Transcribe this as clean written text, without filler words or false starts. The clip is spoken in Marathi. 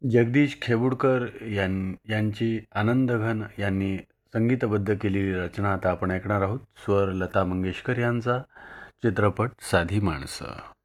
जगदीश खेबुडकर यांची आनंदघन यांनी संगीतबद्ध केलेली रचना आता आपण ऐकणार आहोत. स्वर लता मंगेशकर यांचा. चित्रपट साधी माणसं.